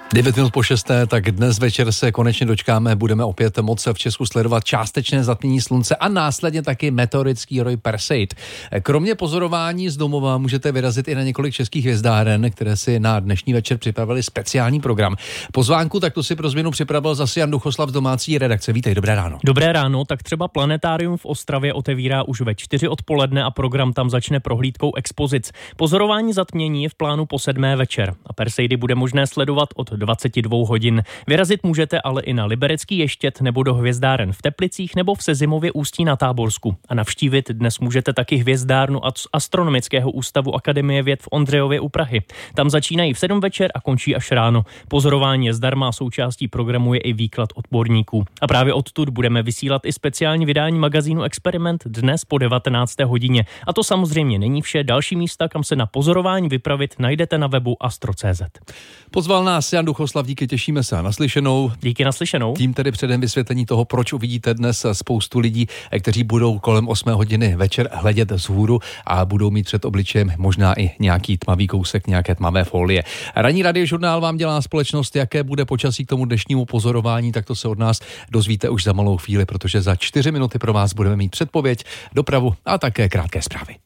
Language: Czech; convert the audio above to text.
9 minut po 6, tak dnes večer se konečně dočkáme, budeme opět moc v Česku sledovat částečné zatmění slunce a následně taky meteorický roj Perseid. Kromě pozorování z domova můžete vyrazit i na několik českých hvězdáren, které si na dnešní večer připravili speciální program. Pozvánku tak to si pro změnu připravil zase Jan Duchoslav z domácí redakce. Vítej, dobré ráno. Dobré ráno, tak třeba Planetárium v Ostravě otevírá už ve 4 odpoledne a program tam začne prohlídkou expozic. Pozorování zatmění je v plánu po 7 večer a Perseidy bude možné sledovat od 22 hodin. Vyrazit můžete ale i na Liberecký Ještěd nebo do hvězdáren v Teplicích nebo v Sezimově Ústí na Táborsku. A navštívit dnes můžete taky hvězdárnu Astronomického ústavu Akademie věd v Ondřejově u Prahy. Tam začínají v 7 večer a končí až ráno. Pozorování je zdarma a součástí programu je i výklad odborníků. A právě odtud budeme vysílat i speciální vydání magazínu Experiment dnes po 19. hodině. A to samozřejmě není vše. Další místa, kam se na pozorování vypravit, najdete na webu astro.cz. Pozval nás Jan Duchoslav, díky, těšíme se. Naslyšenou. Díky, naslyšenou. Tím tedy předem vysvětlení toho, proč uvidíte dnes spoustu lidí, kteří budou kolem 8 hodiny večer hledět vzhůru a budou mít před obličejem možná i nějaký tmavý kousek, nějaké tmavé folie. Ranní radiožurnál vám dělá společnost, jaké bude počasí k tomu dnešnímu pozorování, tak to se od nás dozvíte už za malou chvíli, protože za 4 minuty pro vás budeme mít předpověď, dopravu a také krátké zprávy.